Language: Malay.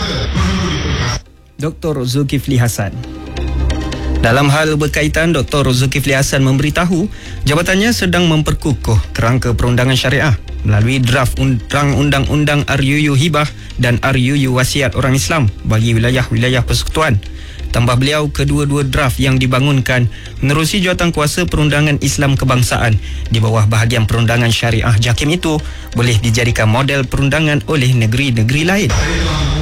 Dr. Zulkifli Hasan. Dalam hal berkaitan, Dr. Zulkifli Hasan memberitahu jabatannya sedang memperkukuh kerangka perundangan syariah melalui draft undang-undang RUU Hibah dan RUU Wasiat Orang Islam bagi wilayah-wilayah persekutuan. Tambah beliau, kedua-dua draft yang dibangunkan menerusi jawatankuasa perundangan Islam kebangsaan di bawah bahagian perundangan syariah JAKIM itu boleh dijadikan model perundangan oleh negeri-negeri lain.